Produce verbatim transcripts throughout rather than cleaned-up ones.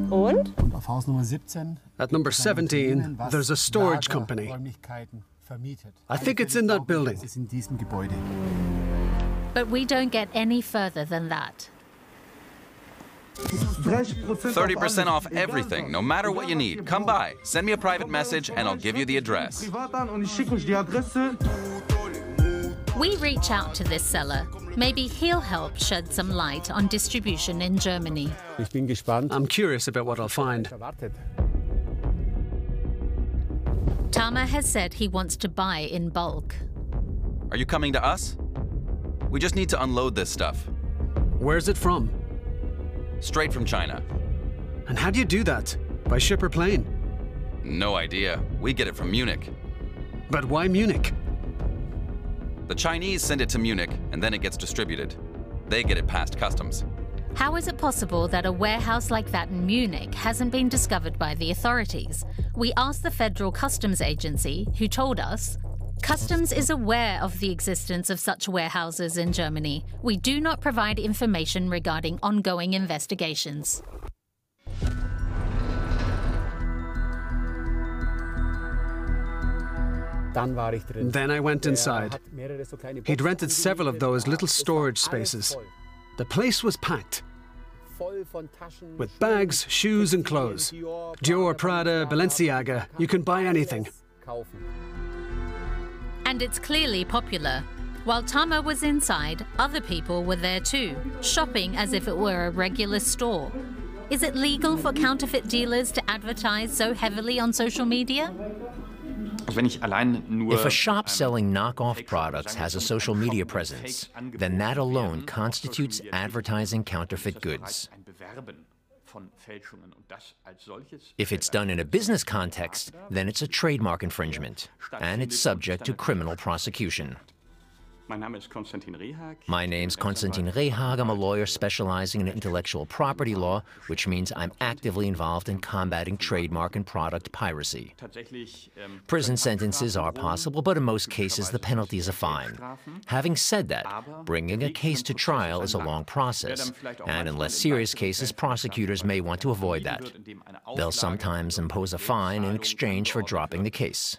Und? At number seventeen, there's a storage company. I think it's in that building. But we don't get any further than that. thirty percent off everything, no matter what you need. Come by, send me a private message, and I'll give you the address. We reach out to this seller. Maybe he'll help shed some light on distribution in Germany. I'm curious about what I'll find. Tama has said he wants to buy in bulk. Are you coming to us? We just need to unload this stuff. Where's it from? Straight from China. And how do you do that? By ship or plane? No idea. We get it from Munich. But why Munich? The Chinese send it to Munich, and then it gets distributed. They get it past customs. How is it possible that a warehouse like that in Munich hasn't been discovered by the authorities? We asked the Federal Customs Agency, who told us, Customs is aware of the existence of such warehouses in Germany. We do not provide information regarding ongoing investigations. Then I went inside. He'd rented several of those little storage spaces. The place was packed with bags, shoes and clothes. Dior, Prada, Balenciaga, you can buy anything. And it's clearly popular. While Tama was inside, other people were there too, shopping as if it were a regular store. Is it legal for counterfeit dealers to advertise so heavily on social media? If a shop selling knockoff products has a social media presence, then that alone constitutes advertising counterfeit goods. If it's done in a business context, then it's a trademark infringement, and it's subject to criminal prosecution. My name's Konstantin Rehag. I'm a lawyer specializing in intellectual property law, which means I'm actively involved in combating trademark and product piracy. Prison sentences are possible, but in most cases the penalty is a fine. Having said that, bringing a case to trial is a long process, and in less serious cases, prosecutors may want to avoid that. They'll sometimes impose a fine in exchange for dropping the case.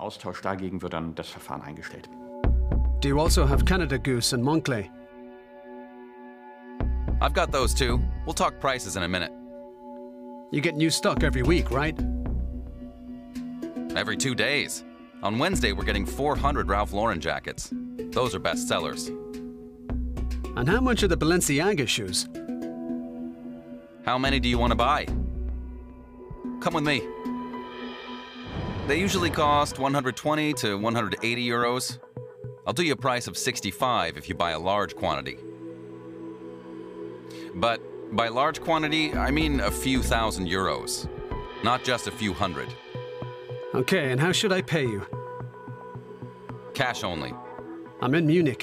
Do you also have Canada Goose and Moncler? I've got those too. We'll talk prices in a minute. You get new stock every week, right? Every two days. On Wednesday, we're getting four hundred Ralph Lauren jackets. Those are best sellers. And how much are the Balenciaga shoes? How many do you want to buy? Come with me. They usually cost one hundred twenty to one hundred eighty euros. I'll do you a price of sixty-five if you buy a large quantity. But by large quantity, I mean a few thousand euros, not just a few hundred. Okay, and how should I pay you? Cash only. I'm in Munich.